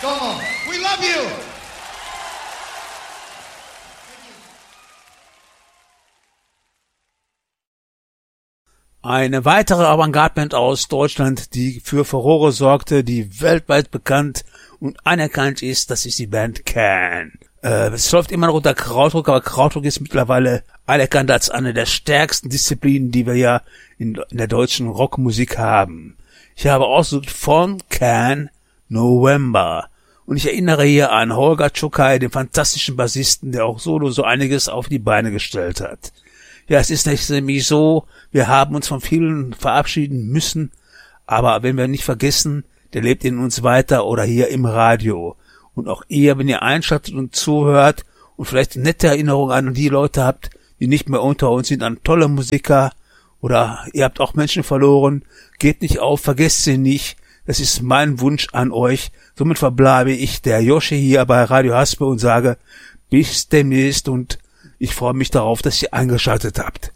Como? We love you! Eine weitere Avantgarde-Band aus Deutschland, die für Furore sorgte, die weltweit bekannt und anerkannt ist, das ist die Band Can. Es läuft immer noch unter Krautrock, aber Krautrock ist mittlerweile anerkannt als eine der stärksten Disziplinen, die wir ja in der deutschen Rockmusik haben. Ich habe ausgesucht von Can November. Und ich erinnere hier an Holger Czukay, den fantastischen Bassisten, der auch solo so einiges auf die Beine gestellt hat. Ja, es ist nämlich so, wir haben uns von vielen verabschieden müssen, aber wenn wir nicht vergessen, der lebt in uns weiter oder hier im Radio. Und auch ihr, wenn ihr einschaltet und zuhört und vielleicht nette Erinnerungen an die Leute habt, die nicht mehr unter uns sind, an tolle Musiker oder ihr habt auch Menschen verloren, geht nicht auf, vergesst sie nicht. Das ist mein Wunsch an euch. Somit verbleibe ich, der Joshi, hier bei Radio Haspe und sage bis demnächst und ich freue mich darauf, dass ihr eingeschaltet habt.